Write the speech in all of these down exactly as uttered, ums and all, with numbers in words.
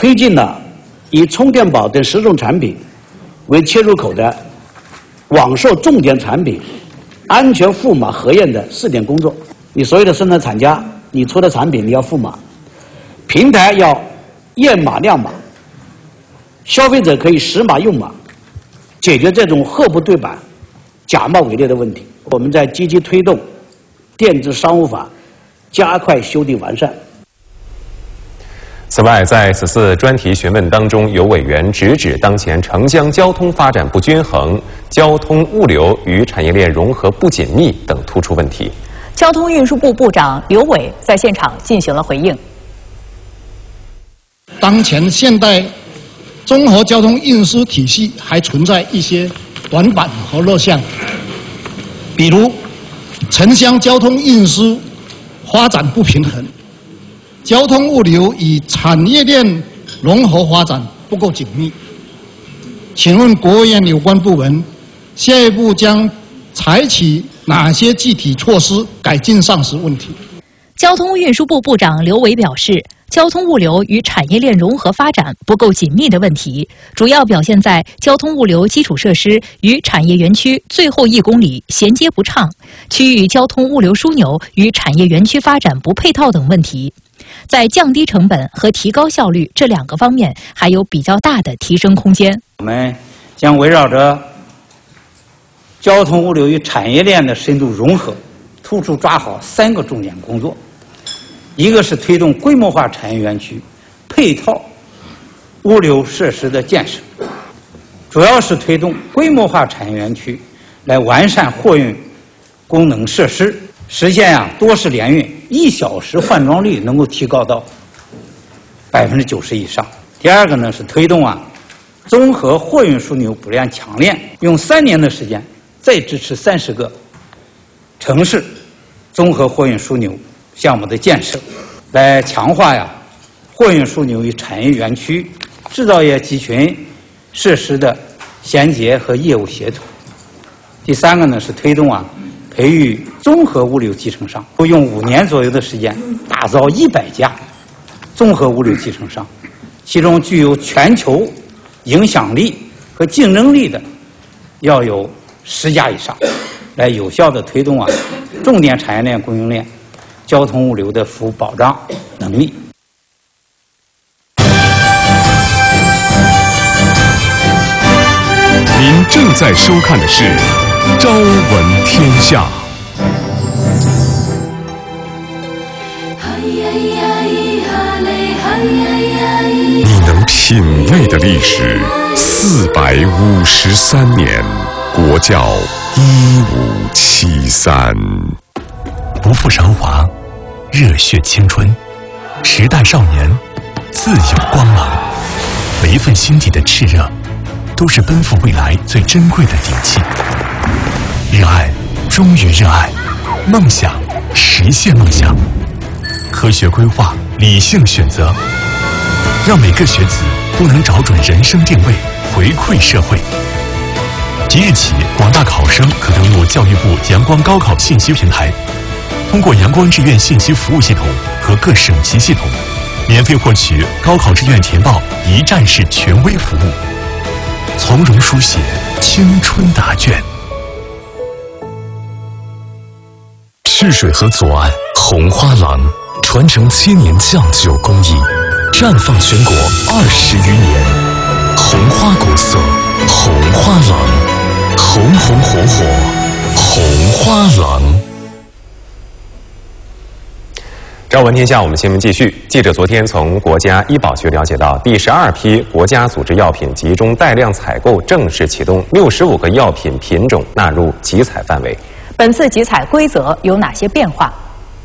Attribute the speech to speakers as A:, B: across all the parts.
A: 推进了以充电宝等十种产品为切入口的网售重点产品安全赋码核验的试点工作。你所有的生产厂家，你出的产品你要赋码，平台要验码亮码，消费者可以识码用码，解决这种货不对版、假冒伪劣的问题。我们在积极推动电子商务法加快修订完善。
B: 此外，在此次专题询问当中，有委员直指当前城乡交通发展不均衡、交通物流与产业链融合不紧密等突出问题。
C: 交通运输部部长刘伟在现场进行了回应。
D: 当前现代综合交通运输体系还存在一些短板和弱项，比如城乡交通运输发展不平衡，交通物流与产业链融合发展不够紧密。请问国务院有关部门下一步将采取哪些具体措施改进上述问题？
C: 交通运输部部长刘伟表示，交通物流与产业链融合发展不够紧密的问题，主要表现在交通物流基础设施与产业园区最后一公里衔接不畅、区域交通物流枢纽与产业园区发展不配套等问题。在降低成本和提高效率这两个方面，还有比较大的提升空间。
E: 我们将围绕着交通物流与产业链的深度融合，突出抓好三个重点工作。一个是推动规模化产业园区配套物流设施的建设，主要是推动规模化产业园区来完善货运功能设施，实现啊多式联运，一小时换装率能够提高到百分之九十以上。第二个呢是推动啊综合货运枢纽补链强链，用三年的时间再支持三十个城市综合货运枢纽项目的建设，来强化呀货运枢纽与产业园区、制造业集群设施的衔接和业务协同。第三个呢是推动啊培育综合物流集成商，用五年左右的时间打造一百家综合物流集成商，其中具有全球影响力和竞争力的要有十家以上，来有效的推动啊重点产业链供应链交通物流的服务保障能力。
F: 您正在收看的是《朝闻天下》。你能品味的历史四百五十三年，国窖一五七三。
G: 不负韶华，热血青春，时代少年，自有光芒。每一份心底的炽热，都是奔赴未来最珍贵的底气。热爱，忠于热爱，梦想，实现梦想。科学规划，理性选择，让每个学子都能找准人生定位，回馈社会。即日起，广大考生可登录教育部阳光高考信息平台，通过阳光志愿信息服务系统和各省级系统，免费获取高考志愿填报一站式权威服务，从容书写青春答卷。
F: 赤水河左岸红花廊传承千年酱酒工艺，绽放全国二十余年。红花国色，红花廊，红红火火，红花廊。
B: 朝闻天下，我们新闻继续。记者昨天从国家医保局了解到，第十二批国家组织药品集中带量采购正式启动，六十五个药品品种纳入集采范围。
C: 本次集采规则有哪些变化？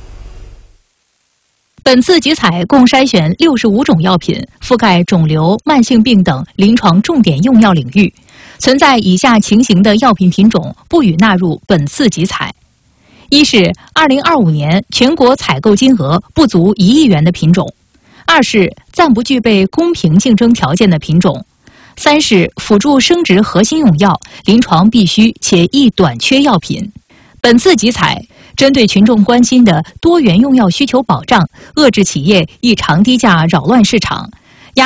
C: 本次集采共筛选六十五种药品，覆盖肿瘤、慢性病等临床重点用药领域。存在以下情形的药品品种不予纳入本次集采：一是二零二五年全国采购金额不足一亿元的品种；二是暂不具备公平竞争条件的品种；三是辅助生殖核心用药、临床必需且易短缺药品。本次集采针对群众关心的多元用药需求保障，遏制企业异常低价扰乱市场，